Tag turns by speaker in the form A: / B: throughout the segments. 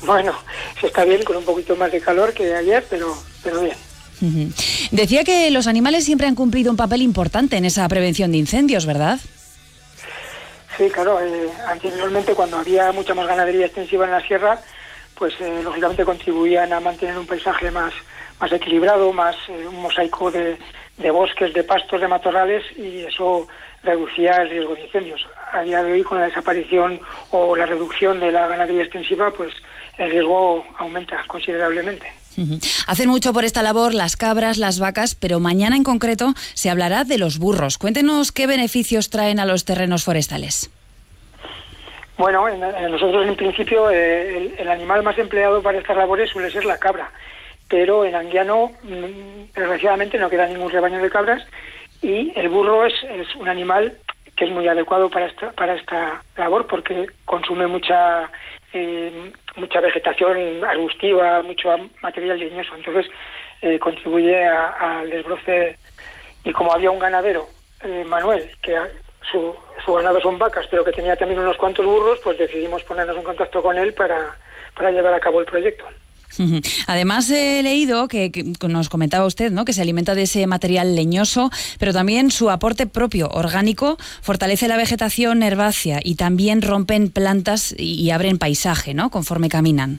A: Bueno, se está bien, con un poquito más de calor que ayer, pero bien.
B: Uh-huh. Decía que los animales siempre han cumplido un papel importante en esa prevención de incendios, ¿verdad?
A: Sí, claro. Anteriormente, cuando había mucha más ganadería extensiva en la sierra, pues lógicamente contribuían a mantener un paisaje más equilibrado, un mosaico de bosques, de pastos, de matorrales, y eso reducía el riesgo de incendios. A día de hoy, con la desaparición o la reducción de la ganadería extensiva, pues el riesgo aumenta considerablemente.
B: Uh-huh. Hacen mucho por esta labor las cabras, las vacas, pero mañana en concreto se hablará de los burros. Cuéntenos qué beneficios traen a los terrenos forestales.
A: Bueno, nosotros en principio el animal más empleado para estas labores suele ser la cabra, pero en Anguiano desgraciadamente no queda ningún rebaño de cabras, y el burro es un animal que es muy adecuado para esta labor, porque consume mucha vegetación arbustiva, mucho material leñoso, entonces contribuye al desbroce. Y como había un ganadero, Manuel, que su ganado son vacas, pero que tenía también unos cuantos burros, pues decidimos ponernos en contacto con él para llevar a cabo el proyecto.
B: Además he leído que nos comentaba usted, ¿no?, que se alimenta de ese material leñoso, pero también su aporte propio orgánico fortalece la vegetación herbácea y también rompen plantas y abren paisaje, ¿no?, conforme caminan.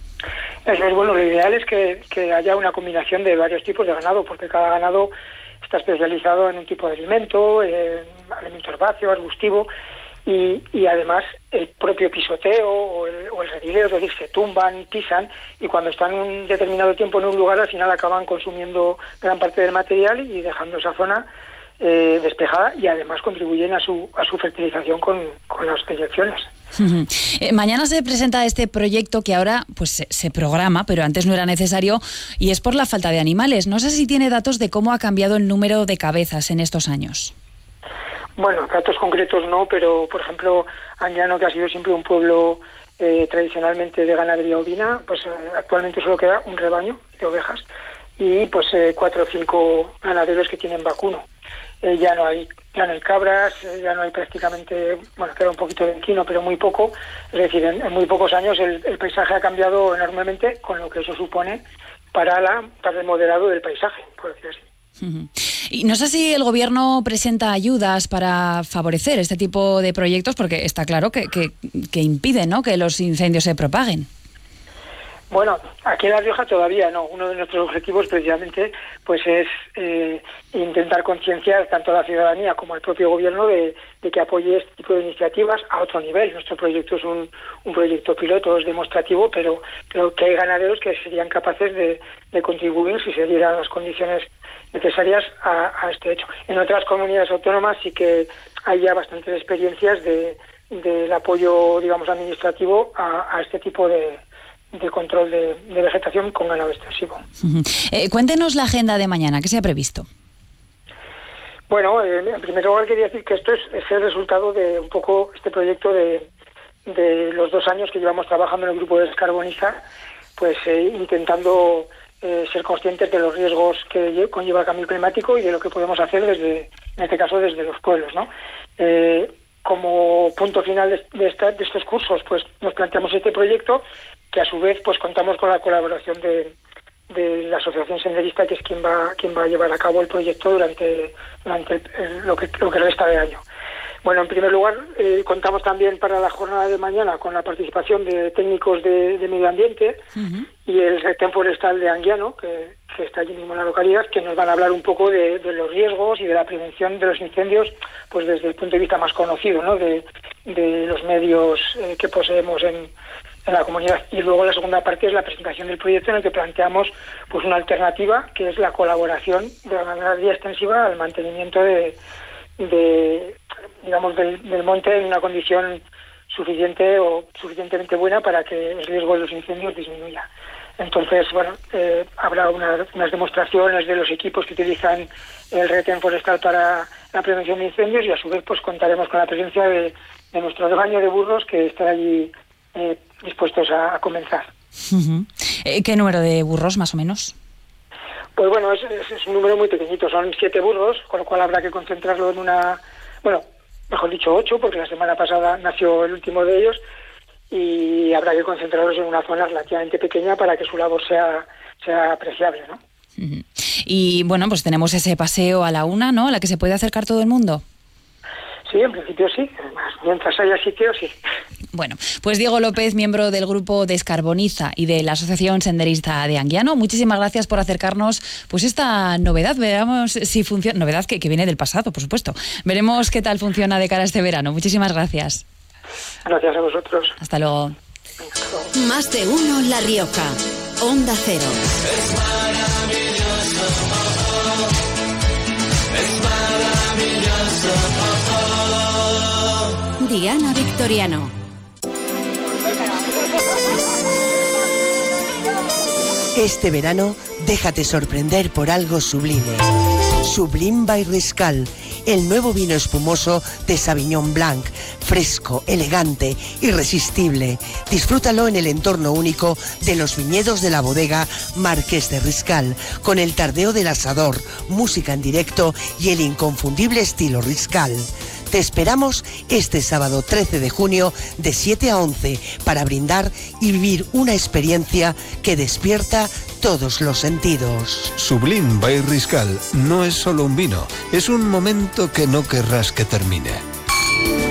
A: Eso es bueno. Lo ideal es que haya una combinación de varios tipos de ganado, porque cada ganado está especializado en un tipo de alimento, alimento herbáceo, arbustivo, y además el propio pisoteo o el redileo, es decir, se tumban, pisan, y cuando están un determinado tiempo en un lugar, al final acaban consumiendo gran parte del material y dejando esa zona despejada, y además contribuyen a su fertilización con las proyecciones.
B: Mañana se presenta este proyecto que ahora pues se programa, pero antes no era necesario, y es por la falta de animales. No sé si tiene datos de cómo ha cambiado el número de cabezas en estos años.
A: Bueno, datos concretos no, pero por ejemplo, Anguiano, que ha sido siempre un pueblo tradicionalmente de ganadería ovina, pues actualmente solo queda un rebaño de ovejas y pues 4 o 5 ganaderos que tienen vacuno. Ya no hay cabras, ya no hay prácticamente, bueno, queda un poquito de equino, pero muy poco. Es decir, en muy pocos años el paisaje ha cambiado enormemente, con lo que eso supone para el moderado del paisaje, por decir así.
B: Y no sé si el gobierno presenta ayudas para favorecer este tipo de proyectos, porque está claro que impiden, ¿no?, que los incendios se propaguen.
A: Bueno, aquí en La Rioja todavía no. Uno de nuestros objetivos precisamente pues es intentar concienciar tanto a la ciudadanía como al propio gobierno de que apoye este tipo de iniciativas a otro nivel. Nuestro proyecto es un proyecto piloto, es demostrativo, pero que hay ganaderos que serían capaces de contribuir si se dieran las condiciones necesarias a este hecho. En otras comunidades autónomas sí que hay ya bastantes experiencias del apoyo, digamos, administrativo a este tipo de control de vegetación con ganado extensivo.
B: Cuéntenos la agenda de mañana, ¿qué se ha previsto?
A: Bueno, en primer lugar quería decir que esto es el resultado de un poco este proyecto de los 2 años que llevamos trabajando en el grupo de Descarboniza, pues intentando ser conscientes de los riesgos que conlleva el cambio climático y de lo que podemos hacer en este caso desde los pueblos, ¿no? Como punto final de estos cursos, pues nos planteamos este proyecto, que a su vez pues contamos con la colaboración de la Asociación Senderista, que es quien va a llevar a cabo el proyecto durante lo que resta de año. Bueno, en primer lugar, contamos también para la jornada de mañana con la participación de técnicos de medio ambiente y el retén forestal de Anguiano, que está allí mismo en la localidad, que nos van a hablar un poco de los riesgos y de la prevención de los incendios, pues desde el punto de vista más conocido, ¿no?, de los medios que poseemos en la comunidad. Y luego la segunda parte es la presentación del proyecto, en el que planteamos pues una alternativa, que es la colaboración de la ganadería extensiva al mantenimiento digamos del monte en una condición suficiente o suficientemente buena para que el riesgo de los incendios disminuya. Entonces, bueno, habrá unas demostraciones de los equipos que utilizan el retén forestal para la prevención de incendios, y a su vez pues contaremos con la presencia de nuestro rebaño de burros, que estará allí dispuestos a comenzar.
B: ¿Qué número de burros, más o menos?
A: Pues bueno, es un número muy pequeñito, son 7 burros, con lo cual habrá que concentrarlo en mejor dicho 8, porque la semana pasada nació el último de ellos, y habrá que concentrarlos en una zona relativamente pequeña para que su labor sea apreciable, ¿no?
B: Y bueno, pues tenemos ese paseo a la 1, ¿no?, a la que se puede acercar todo el mundo.
A: Sí, en principio sí, además, mientras haya sitio, sí.
B: Bueno, pues Diego López, miembro del grupo Descarboniza y de la Asociación Senderista de Anguiano, muchísimas gracias por acercarnos pues esta novedad. Veremos si funciona, novedad que viene del pasado, por supuesto. Veremos qué tal funciona de cara a este verano. Muchísimas gracias.
A: Gracias a vosotros.
B: Hasta luego.
C: Más de uno La Rioja. Onda Cero.
D: Es maravilloso. Es maravilloso.
C: Diana Victoriano.
E: Este verano, déjate sorprender por algo sublime. Sublime by Riscal, el nuevo vino espumoso de Sauvignon Blanc, fresco, elegante, irresistible. Disfrútalo en el entorno único de los viñedos de la bodega Marqués de Riscal, con el tardeo del asador, música en directo y el inconfundible estilo Riscal. Te esperamos este sábado 13 de junio de 7 a 11 para brindar y vivir una experiencia que despierta todos los sentidos.
F: Sublime by Riscal no es solo un vino, es un momento que no querrás que termine.